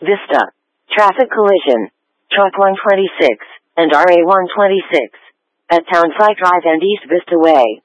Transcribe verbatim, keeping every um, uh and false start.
Vista. Traffic collision. Truck one twenty-six and R A one twenty-six at Townsite Drive and East Vista Way.